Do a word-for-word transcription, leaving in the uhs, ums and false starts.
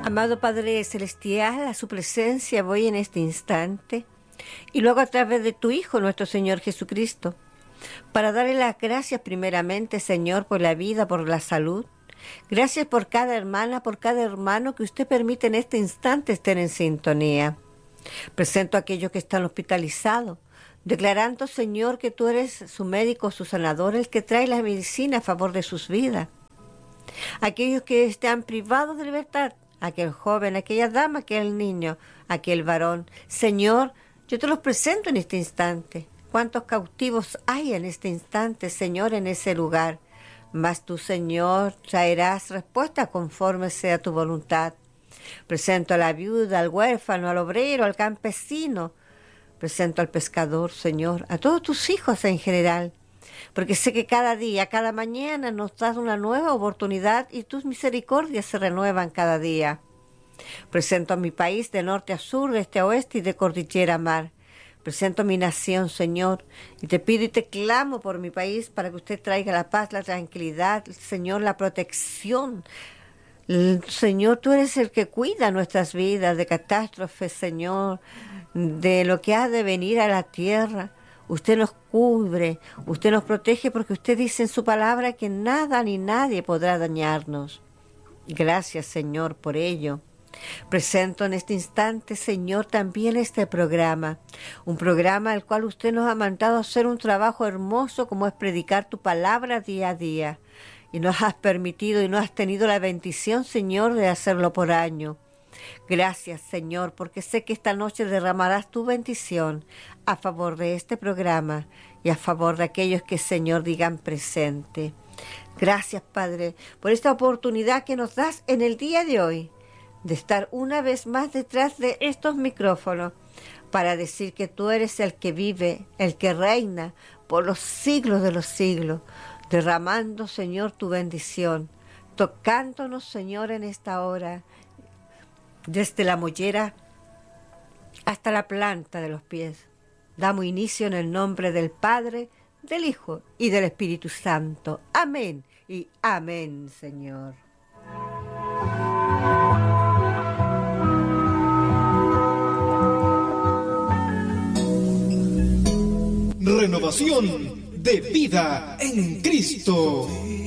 Amado Padre Celestial, a su presencia voy en este instante y luego a través de tu Hijo, nuestro Señor Jesucristo, para darle las gracias primeramente, Señor, por la vida, por la salud. Gracias por cada hermana, por cada hermano que usted permite en este instante estén en sintonía. Presento a aquellos que están hospitalizados, declarando, Señor, que tú eres su médico, su sanador, el que trae la medicina a favor de sus vidas. Aquellos que están privados de libertad, aquel joven, aquella dama, aquel niño, aquel varón. Señor, yo te los presento en este instante. ¿Cuántos cautivos hay en este instante, Señor, en ese lugar? Mas tú, Señor, traerás respuesta conforme sea tu voluntad. Presento a la viuda, al huérfano, al obrero, al campesino. Presento al pescador, Señor, a todos tus hijos en general. Porque sé que cada día, cada mañana nos das una nueva oportunidad y tus misericordias se renuevan cada día. Presento a mi país de norte a sur, de este a oeste y de cordillera a mar. Presento a mi nación, Señor, y te pido y te clamo por mi país para que usted traiga la paz, la tranquilidad, Señor, la protección. Señor, tú eres el que cuida nuestras vidas de catástrofes, Señor, de lo que ha de venir a la tierra. Usted nos cubre, usted nos protege porque usted dice en su palabra que nada ni nadie podrá dañarnos. Gracias, Señor, por ello. Presento en este instante, Señor, también este programa, un programa al cual usted nos ha mandado a hacer un trabajo hermoso como es predicar tu palabra día a día. Y nos has permitido y nos has tenido la bendición, Señor, de hacerlo por año. Gracias, Señor, porque sé que esta noche derramarás tu bendición a favor de este programa y a favor de aquellos que, Señor, digan presente. Gracias, Padre, por esta oportunidad que nos das en el día de hoy de estar una vez más detrás de estos micrófonos para decir que tú eres el que vive, el que reina por los siglos de los siglos, derramando, Señor, tu bendición, tocándonos, Señor, en esta hora, desde la mollera hasta la planta de los pies. Damos inicio en el nombre del Padre, del Hijo y del Espíritu Santo. Amén y amén, Señor. Renovación de vida en Cristo.